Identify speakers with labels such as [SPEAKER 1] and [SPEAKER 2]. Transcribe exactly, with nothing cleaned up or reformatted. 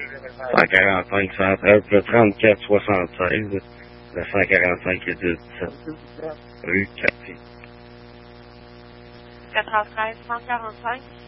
[SPEAKER 1] cent quarante-cinq, cent treize, le trente-quatre soixante-seize, le cent quarante-cinq et dix dix-sept, rue Cathy.
[SPEAKER 2] quatre cent treize, cent quarante-cinq